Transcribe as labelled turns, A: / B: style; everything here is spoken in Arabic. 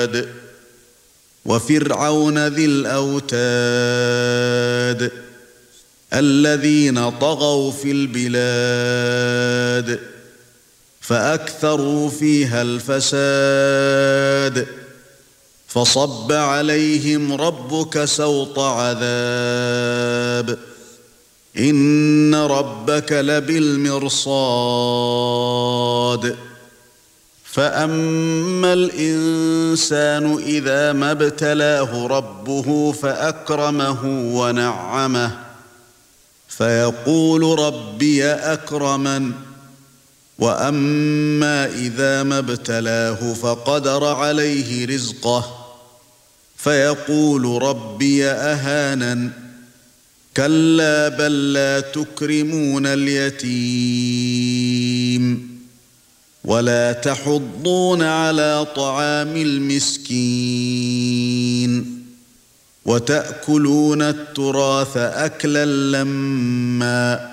A: العباد وفرعون ذي الأوتاد الذين طغوا في البلاد فأكثروا فيها الفساد فصب عليهم ربك سوط عذاب إن ربك لبالمرصاد فأما الإنسان إذا ما ابتلاه ربه فأكرمه ونعمه فيقول ربي أكرمن وأما إذا ما ابتلاه فقدر عليه رزقه فيقول ربي أهانن كلا بل لا تكرمون اليتيم ولا تحضون على طعام المسكين وتأكلون التراث أكلا لمّا